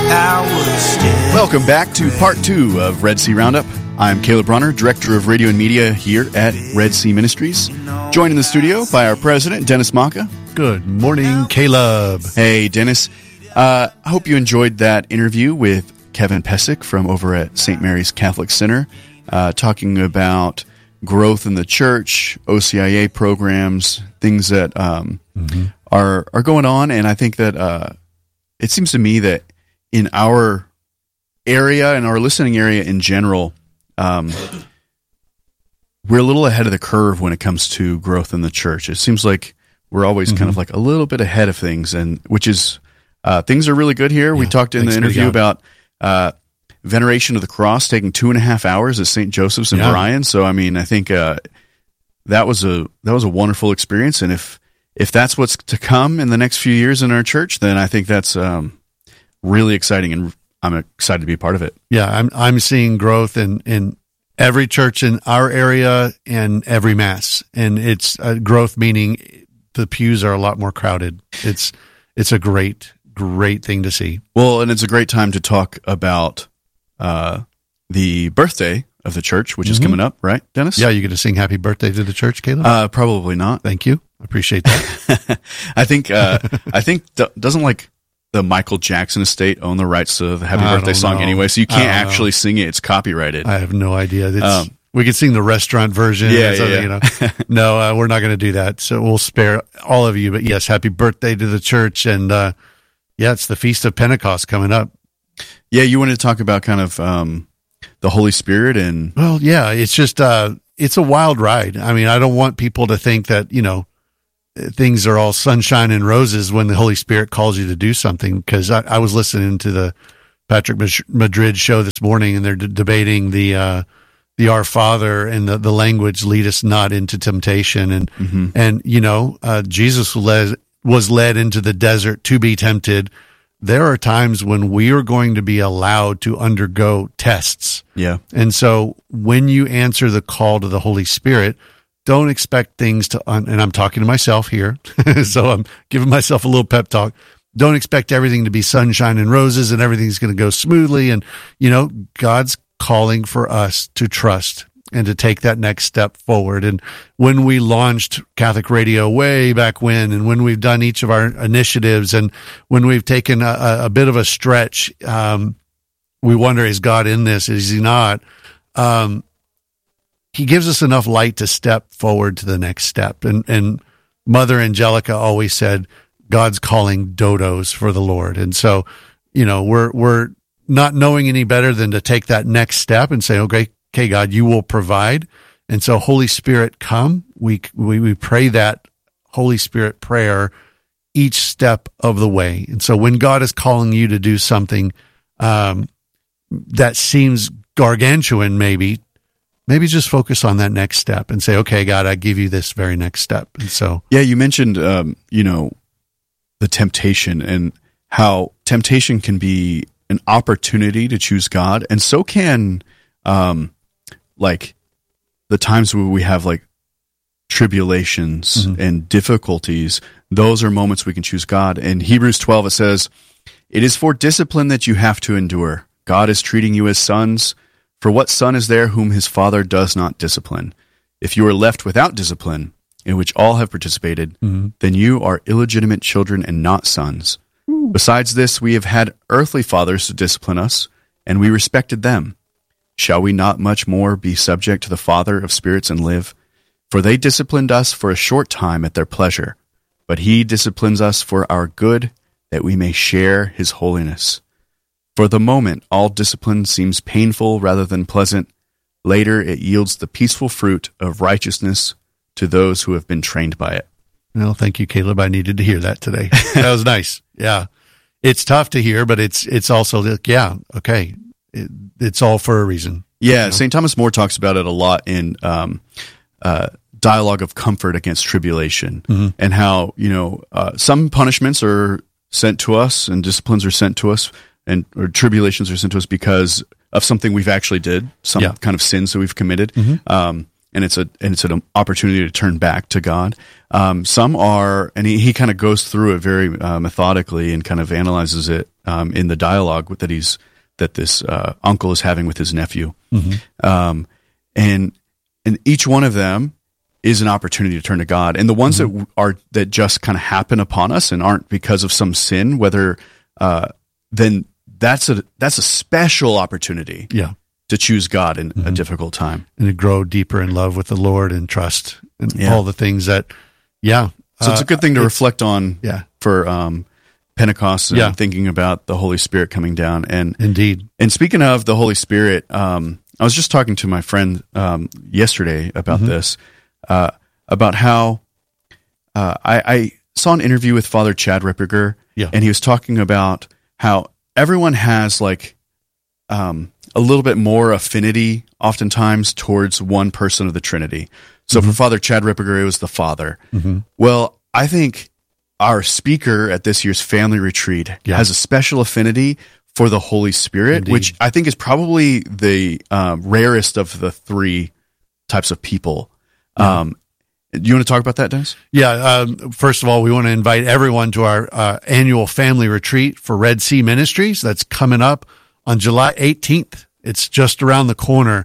I would stand. Welcome back to part 2 of Red Sea Roundup. I'm Caleb Bronner, Director of Radio and Media here at Red Sea Ministries. Joined in the studio by our president, Dennis Maka. Good morning, Caleb. Hey, Dennis. I hope you enjoyed that interview with Kevin Pesic from over at St. Mary's Catholic Center, talking about growth in the church, OCIA programs, things that are going on. And I think that it seems to me that in our area and our listening area in general, we're a little ahead of the curve when it comes to growth in the church. It seems like we're always kind of like a little bit ahead of things, and which is things are really good here. We talked in the interview about veneration of the cross taking 2.5 hours at St. Joseph's in Bryan. So I mean, I think that was a wonderful experience, and if that's what's to come in the next few years in our church, then I think that's really exciting, and I'm excited to be a part of it. Yeah, I'm seeing growth in every church in our area and every mass, and it's growth meaning the pews are a lot more crowded. It's a great thing to see. Well, and it's a great time to talk about the birthday of the church, which is coming up, right, Dennis? Yeah, you going to sing happy birthday to the church, Caleb? Probably not. Thank you. I appreciate that. I think doesn't like the Michael Jackson estate own the rights to the happy birthday song anyway, so you can't actually sing it. It's copyrighted. I have no idea. We could sing the restaurant version. Yeah. You know. No, we're not going to do that. So we'll spare all of you. But yes, happy birthday to the church. And it's the Feast of Pentecost coming up. Yeah, you wanted to talk about kind of the Holy Spirit and... Well, yeah, it's just, it's a wild ride. I mean, I don't want people to think that, things are all sunshine and roses when the Holy Spirit calls you to do something. Because I was listening to the Patrick Madrid show this morning, and they're debating the Our Father and the language, lead us not into temptation. And Jesus was led into the desert to be tempted. There are times when we are going to be allowed to undergo tests. Yeah. And so when you answer the call to the Holy Spirit, don't expect things to, and I'm talking to myself here, so I'm giving myself a little pep talk. Don't expect everything to be sunshine and roses and everything's going to go smoothly. And, God's calling for us to trust and to take that next step forward. And when we launched Catholic Radio way back when, and when we've done each of our initiatives, and when we've taken a bit of a stretch, we wonder, is God in this? Is he not? He gives us enough light to step forward to the next step. And Mother Angelica always said, God's calling dodos for the Lord. And so, we're not knowing any better than to take that next step and say, okay, God, you will provide. And so Holy Spirit, come. We pray that Holy Spirit prayer each step of the way. And so when God is calling you to do something that seems gargantuan, maybe just focus on that next step and say, okay, God, I give you this very next step. And so, yeah, you mentioned, the temptation and how temptation can be an opportunity to choose God. And so can, like the times where we have like tribulations and difficulties, those are moments we can choose God. In Hebrews 12, it says, "It is for discipline that you have to endure. God is treating you as sons. For what son is there whom his father does not discipline? If you are left without discipline, in which all have participated, then you are illegitimate children and not sons. Besides this, we have had earthly fathers to discipline us, and we respected them. Shall we not much more be subject to the Father of spirits and live? For they disciplined us for a short time at their pleasure, but he disciplines us for our good, that we may share his holiness. For the moment, all discipline seems painful rather than pleasant. Later, it yields the peaceful fruit of righteousness to those who have been trained by it." Well, thank you, Caleb. I needed to hear that today. That was nice. Yeah. It's tough to hear, but it's also like, okay. It's all for a reason. Yeah, St. Thomas More talks about it a lot in Dialogue of Comfort Against Tribulation, and how, some punishments are sent to us and disciplines are sent to us, or tribulations are sent to us because of something we've actually did, some kind of sins that we've committed. and it's an opportunity to turn back to God. Some are, and he kind of goes through it very methodically and kind of analyzes it in the dialogue that this uncle is having with his nephew. And each one of them is an opportunity to turn to God. And the ones that just kind of happen upon us and aren't because of some sin, whether then that's a special opportunity. Yeah. To choose God in a difficult time. And to grow deeper in love with the Lord and trust and all the things that, So it's a good thing to reflect on for Pentecost and thinking about the Holy Spirit coming down. And indeed. And speaking of the Holy Spirit, I was just talking to my friend yesterday about this, about how I saw an interview with Father Chad Ripperger, and he was talking about how everyone has like a little bit more affinity oftentimes towards one person of the Trinity. So for Father Chad Ripperger, it was the Father. Well, I think our speaker at this year's family retreat has a special affinity for the Holy Spirit, which I think is probably the rarest of the three types of people. Do you want to talk about that, Dennis? Yeah. First of all, we want to invite everyone to our annual family retreat for Red Sea Ministries. That's coming up on July 18th. It's just around the corner.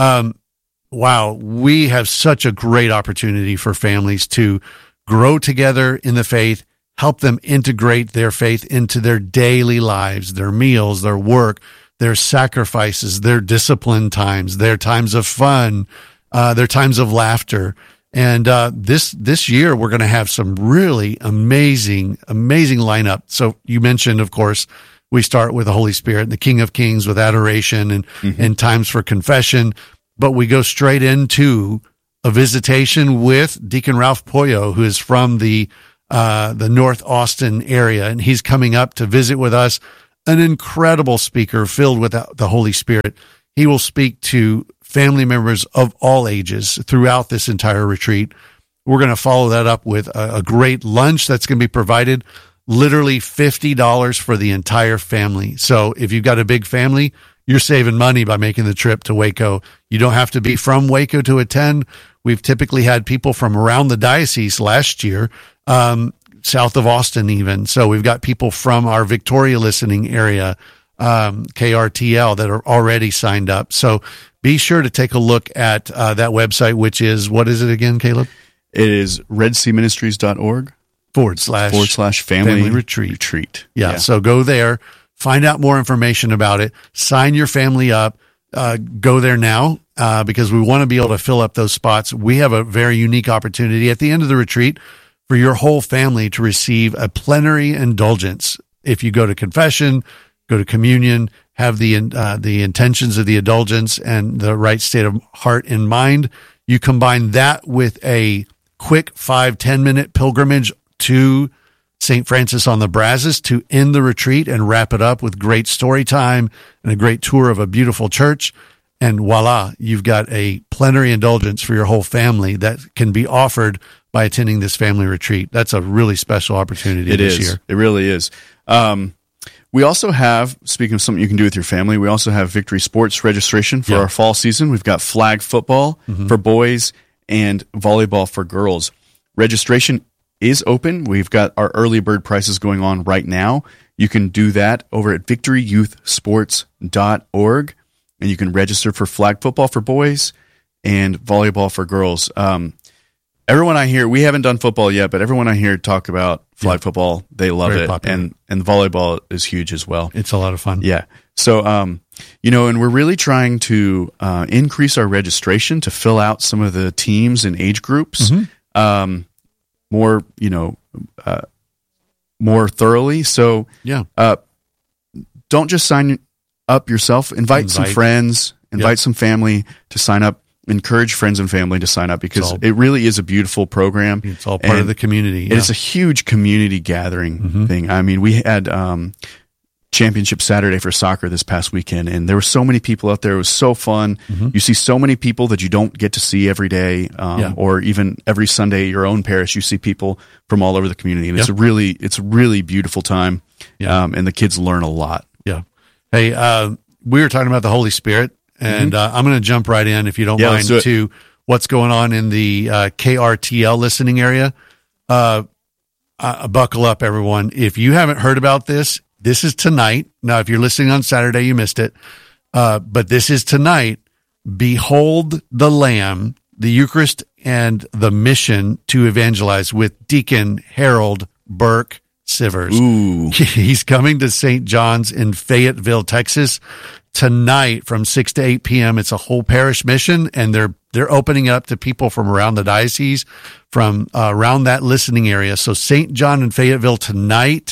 Wow, we have such a great opportunity for families to grow together in the faith, help them integrate their faith into their daily lives, their meals, their work, their sacrifices, their discipline times, their times of fun, their times of laughter. And this year, we're going to have some really amazing lineup. So you mentioned, of course, we start with the Holy Spirit and the King of Kings with adoration and times for confession, but we go straight into a visitation with Deacon Ralph Poyo, who is from the North Austin area, and he's coming up to visit with us. An incredible speaker filled with the Holy Spirit. He will speak to family members of all ages throughout this entire retreat. We're going to follow that up with a great lunch that's going to be provided. Literally $50 for the entire family. So if you've got a big family, you're saving money by making the trip to Waco. You don't have to be from Waco to attend. We've typically had people from around the diocese last year, south of Austin even. So we've got people from our Victoria listening area, KRTL, that are already signed up. So be sure to take a look at that website, which is, what is it again, Caleb? It is redseaministries.org. / family retreat. Yeah. So go there, find out more information about it, sign your family up, go there now, because we want to be able to fill up those spots. We have a very unique opportunity at the end of the retreat for your whole family to receive a plenary indulgence. If you go to confession, go to communion, have the intentions of the indulgence and the right state of heart in mind, you combine that with a quick 5-10 minute pilgrimage to St. Francis on the Brazos to end the retreat and wrap it up with great story time and a great tour of a beautiful church. And voila, you've got a plenary indulgence for your whole family that can be offered by attending this family retreat. That's a really special opportunity this year. It really is. We also have, speaking of something you can do with your family, we also have Victory Sports registration for our fall season. We've got flag football for boys and volleyball for girls. Registration is open. We've got our early bird prices going on right now. You can do that over at victoryyouthsports.org, and you can register for flag football for boys and volleyball for girls. Everyone I hear, we haven't done football yet, but everyone I hear talk about flag football, they love it. Popular. And volleyball is huge as well. It's a lot of fun. Yeah. So, and we're really trying to increase our registration to fill out some of the teams and age groups. More thoroughly. So, don't just sign up yourself. Invite some friends, invite some family to sign up. Encourage friends and family to sign up because it really is a beautiful program. It's all part of the community. Yeah. It's a huge community gathering thing. I mean, we had Championship Saturday for soccer this past weekend, and there were so many people out there. It was so fun. You see so many people that you don't get to see every day, or even every Sunday at your own parish. You see people from all over the community, and it's a really beautiful time. And the kids learn a lot. Yeah. Hey, we were talking about the Holy Spirit, and I'm going to jump right in, if you don't mind, to what's going on in the KRTL listening area. Buckle up, everyone. If you haven't heard about this, this is tonight. Now, if you're listening on Saturday, you missed it. But this is tonight. Behold the Lamb, the Eucharist, and the mission to evangelize with Deacon Harold Burke Sivers. Ooh. He's coming to St. John's in Fayetteville, Texas tonight from 6 to 8 p.m. It's a whole parish mission, and they're opening up to people from around the diocese, from around that listening area. So St. John in Fayetteville tonight,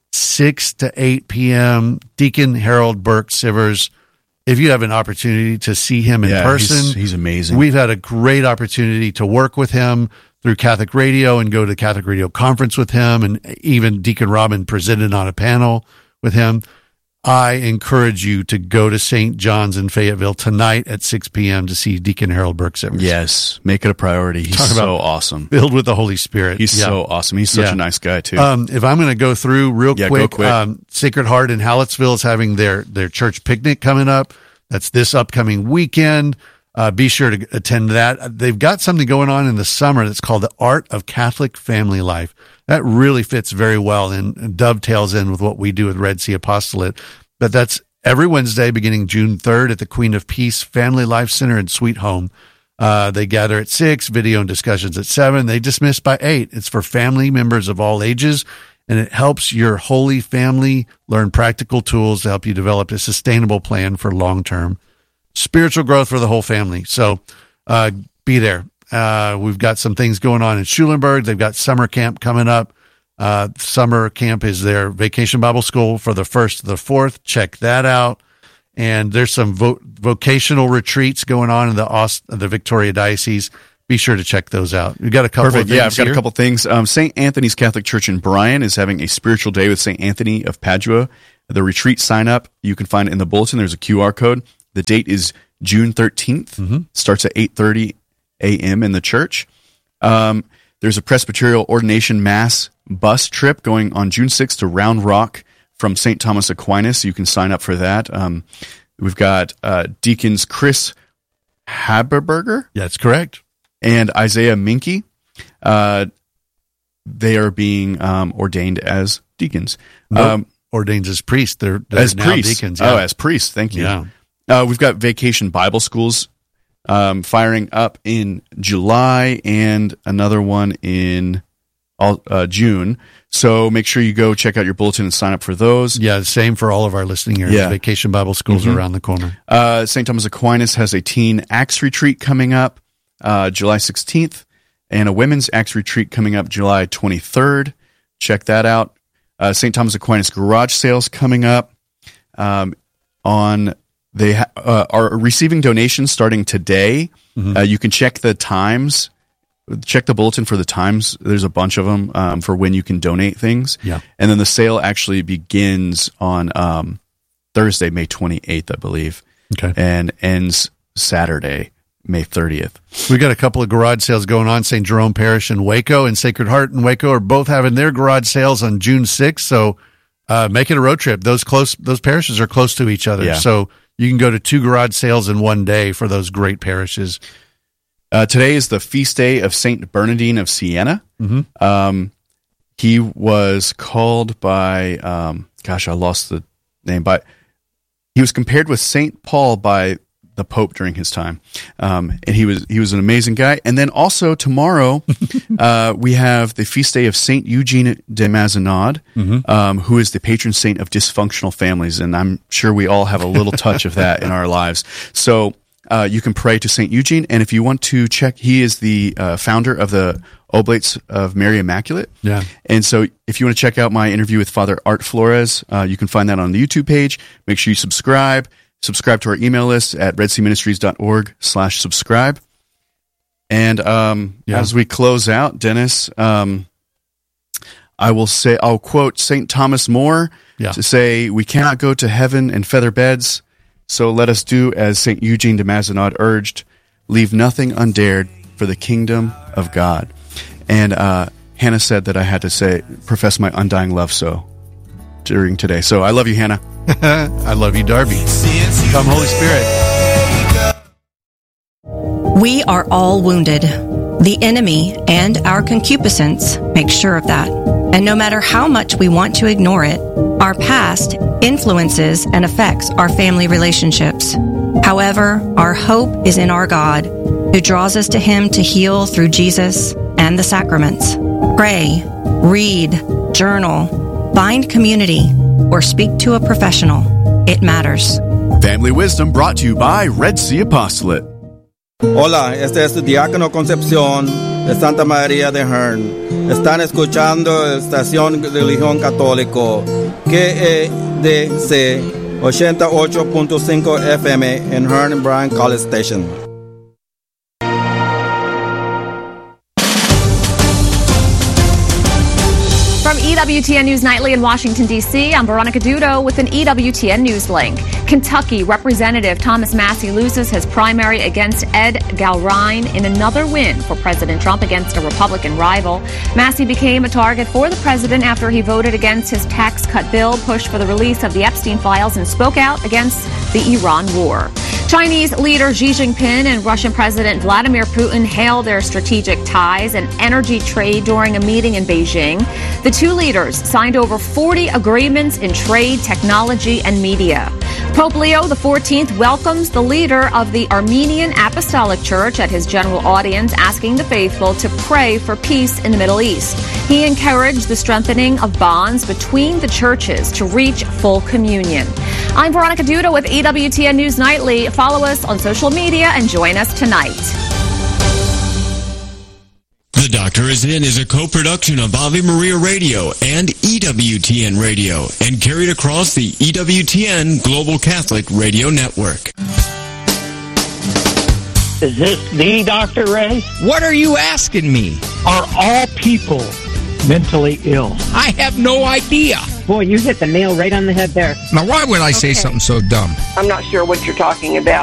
6 to 8 p.m. Deacon Harold Burke Sivers. If you have an opportunity to see him in person, he's amazing. We've had a great opportunity to work with him through Catholic Radio and go to Catholic Radio Conference with him, and even Deacon Robin presented on a panel with him. I encourage you to go to St. John's in Fayetteville tonight at 6 p.m. to see Deacon Harold Burke Sivers. Yes, make it a priority. He's so awesome. Filled with the Holy Spirit. He's so awesome. He's such a nice guy, too. If I'm going to go through real quick, Sacred Heart in Hallettsville is having their church picnic coming up. That's this upcoming weekend. Be sure to attend that. They've got something going on in the summer that's called the Art of Catholic Family Life. That really fits very well and dovetails in with what we do with Red Sea Apostolate. But that's every Wednesday beginning June 3rd at the Queen of Peace Family Life Center in Sweet Home. They gather at 6, video and discussions at 7. They dismiss by 8. It's for family members of all ages, and it helps your holy family learn practical tools to help you develop a sustainable plan for long-term spiritual growth for the whole family. So be there. We've got some things going on in Schulenburg. They've got summer camp coming up. Summer camp is their Vacation Bible School for the 1st to the 4th. Check that out. And there's some vocational retreats going on in the Victoria Diocese. Be sure to check those out. We've got a couple of things. Yeah, I've got a couple things. St. Anthony's Catholic Church in Bryan is having a spiritual day with St. Anthony of Padua. The retreat sign up, you can find it in the bulletin. There's a QR code. The date is June 13th. Mm-hmm. Starts at 8:30 a.m. in the church. There's a Presbyterial Ordination Mass bus trip going on June 6th to Round Rock from St. Thomas Aquinas. You can sign up for that. We've got Deacons Chris Haberberger. That's correct. And Isaiah Minke. They are being ordained as deacons. Ordained as priests. They're as now priests. Deacons. Yeah. Oh, as priests. Thank you. Yeah. We've got Vacation Bible Schools firing up in July and another one in June. So make sure you go check out your bulletin and sign up for those. Yeah, same for all of our listening areas. Yeah. Vacation Bible Schools are around the corner. St. Thomas Aquinas has a teen Acts retreat coming up July 16th, and a women's Acts retreat coming up July 23rd. Check that out. St. Thomas Aquinas garage sales coming up They are receiving donations starting today. Mm-hmm. You can check the times. Check the bulletin for the times. There's a bunch of them for when you can donate things. Yeah. And then the sale actually begins on Thursday, May 28th, I believe. Okay. And ends Saturday, May 30th. We got a couple of garage sales going on. St. Jerome Parish in Waco and Sacred Heart in Waco are both having their garage sales on June 6th. So make it a road trip. Those parishes are close to each other. Yeah. So you can go to 2 garage sales in one day for those great parishes. Today is the feast day of St. Bernardine of Siena. Mm-hmm. He was called by, I lost the name, but he was compared with St. Paul by the Pope during his time. And he was an amazing guy. And then also tomorrow, we have the feast day of St. Eugene de Mazenod, who is the patron saint of dysfunctional families. And I'm sure we all have a little touch of that in our lives. So you can pray to St. Eugene. And if you want to check, he is the founder of the Oblates of Mary Immaculate. Yeah. And so if you want to check out my interview with Father Art Flores, you can find that on the YouTube page. Make sure you subscribe. Subscribe to our email list at redseaministries.org/subscribe. And as we close out, Dennis, I'll quote St. Thomas More to say, "We cannot go to heaven in feather beds, so let us do as St. Eugene de Mazenod urged, leave nothing undared for the kingdom of God." And Hannah said that I had to profess my undying love during today. So I love you, Hannah. I love you, Darby. Come, Holy Spirit. We are all wounded. The enemy and our concupiscence make sure of that. And no matter how much we want to ignore it, our past influences and affects our family relationships. However, our hope is in our God, who draws us to Him to heal through Jesus and the sacraments. Pray, read, journal, find community, or speak to a professional. It matters. Family Wisdom brought to you by Red Sea Apostolate. Hola, este es Diácono Concepción de Santa María de Hearn. Están escuchando la estación de Religión Católico KEDC 88.5 FM en Hearn Bryan College Station. From EWTN News Nightly in Washington, D.C., I'm Veronica Dudo with an EWTN News link. Kentucky Representative Thomas Massie loses his primary against Ed Galrine in another win for President Trump against a Republican rival. Massie became a target for the president after he voted against his tax cut bill, pushed for the release of the Epstein files, and spoke out against the Iran war. Chinese leader Xi Jinping and Russian President Vladimir Putin hailed their strategic ties and energy trade during a meeting in Beijing. The two leaders signed over 40 agreements in trade, technology, and media. Pope Leo XIV welcomes the leader of the Armenian Apostolic Church at his general audience, asking the faithful to pray for peace in the Middle East. He encouraged the strengthening of bonds between the churches to reach full communion. I'm Veronica Duda with EWTN News Nightly. Follow us on social media and join us tonight. The Doctor Is In is a co-production of Ave Maria Radio and EWTN Radio and carried across the EWTN Global Catholic Radio Network. Is this the Dr. Ray? What are you asking me? Are all people mentally ill? I have no idea. Boy, you hit the nail right on the head there. Now, why would I say something so dumb? I'm not sure what you're talking about.